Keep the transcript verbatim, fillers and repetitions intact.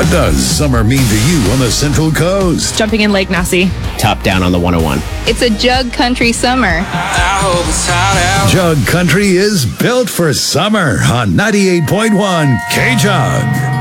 What does summer mean to you on the Central Coast? Jumping in Lake Nassau. Top down on the one oh one. It's a Jug Country summer. Jug Country is built for summer on ninety-eight point one K-Jug.